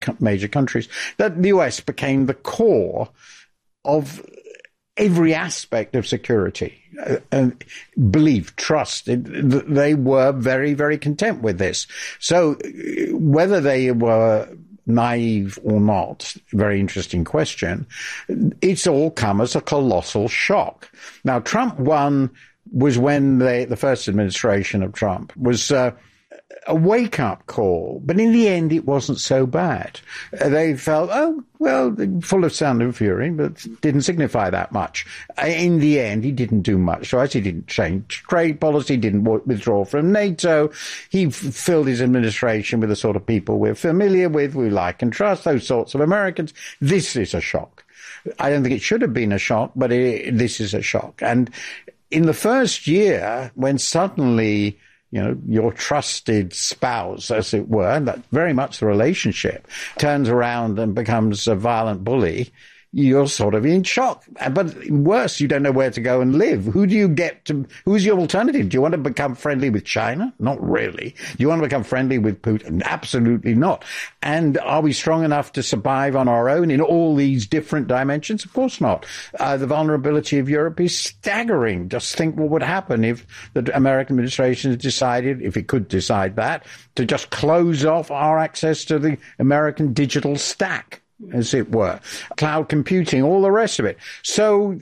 major countries, that the US became the core of every aspect of security. Belief, trust. They were very, very content with this. So whether they were naive or not, very interesting question, it's all come as a colossal shock. Now, Trump 1 was when the first administration of Trump was a wake-up call, but in the end it wasn't so bad. They felt, oh, well, full of sound and fury, but didn't signify that much. In the end, he didn't do much. So as he didn't change trade policy, didn't withdraw from NATO, he filled his administration with the sort of people we're familiar with, we like and trust, those sorts of Americans. This is a shock. I don't think it should have been a shock, but this is a shock. And in the first year, when suddenly, your trusted spouse, as it were, and that's very much the relationship, turns around and becomes a violent bully, you're sort of in shock. But worse, you don't know where to go and live. Who's your alternative? Do you want to become friendly with China? Not really. Do you want to become friendly with Putin? Absolutely not. And are we strong enough to survive on our own in all these different dimensions? Of course not. The vulnerability of Europe is staggering. Just think what would happen if the American administration decided, if it could decide that, to just close off our access to the American digital stack, as it were, cloud computing, all the rest of it. So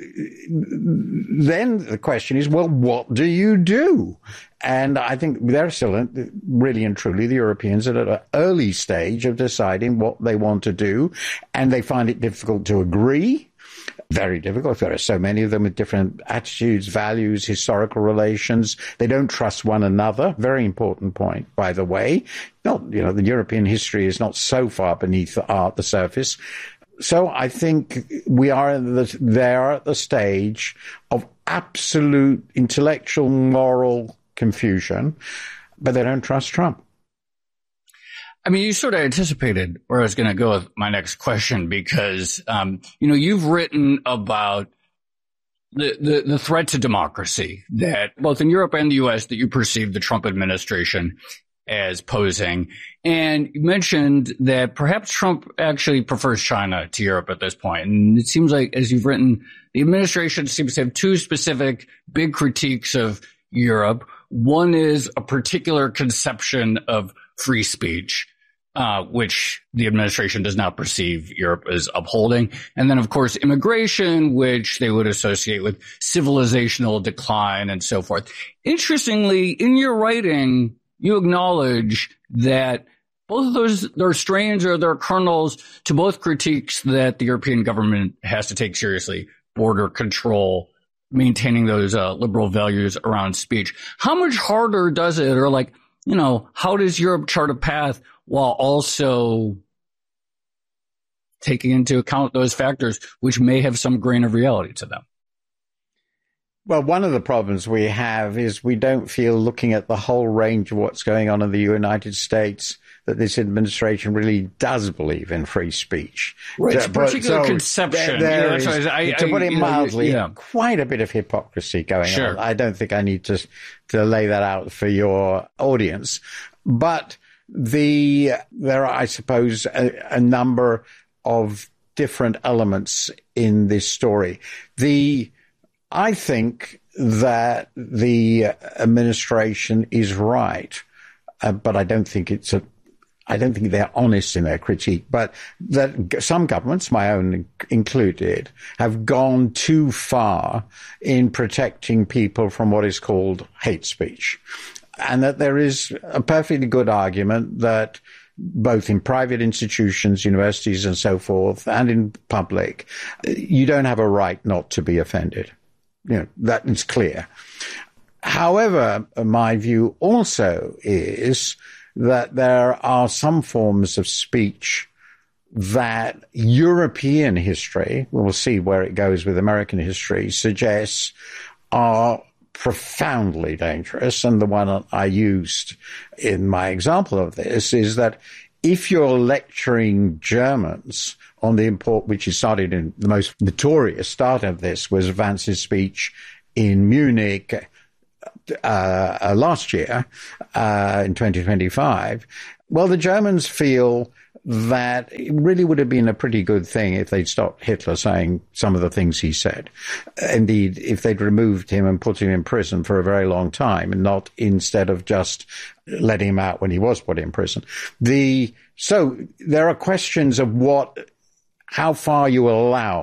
then the question is, well, what do you do? And I think they're still, really and truly, the Europeans are at an early stage of deciding what they want to do, and they find it difficult to agree. Very difficult. There are so many of them with different attitudes, values, historical relations. They don't trust one another. Very important point, by the way. The European history is not so far beneath the surface. So I think we are there at the stage of absolute intellectual, moral confusion, but they don't trust Trump. I mean, you sort of anticipated where I was going to go with my next question because, you've written about the threat to democracy that both in Europe and the U.S. that you perceive the Trump administration as posing. And you mentioned that perhaps Trump actually prefers China to Europe at this point. And it seems like, as you've written, the administration seems to have two specific big critiques of Europe. One is a particular conception of free speech, which the administration does not perceive Europe as upholding. And then, of course, immigration, which they would associate with civilizational decline and so forth. Interestingly, in your writing, you acknowledge that both of those, their strains or their kernels to both critiques that the European government has to take seriously: border control, maintaining those liberal values around speech. How much harder does it, or how does Europe chart a path while also taking into account those factors which may have some grain of reality to them? Well, one of the problems we have is we don't feel, looking at the whole range of what's going on in the United States, that this administration really does believe in free speach. Right, it's a particular conception. There is, to put it mildly, quite a bit of hypocrisy going on. I don't think I need to lay that out for your audience. But there are, I suppose, a number of different elements in this story. I think that the administration is right, but I don't think they're honest in their critique, but that some governments, my own included, have gone too far in protecting people from what is called hate speech. And that there is a perfectly good argument that both in private institutions, universities and so forth, and in public, you don't have a right not to be offended. That is clear. However, my view also is that there are some forms of speech that European history, we'll see where it goes with American history, suggests are profoundly dangerous. And the one I used in my example of this is that if you're lecturing Germans on the which he started in, the most notorious start of this was Vance's speech in Munich last year, in 2025, Well, the Germans feel that it really would have been a pretty good thing if they'd stopped Hitler saying some of the things he said. Indeed, if they'd removed him and put him in prison for a very long time and not instead of just letting him out when he was put in prison. So there are questions of how far you will allow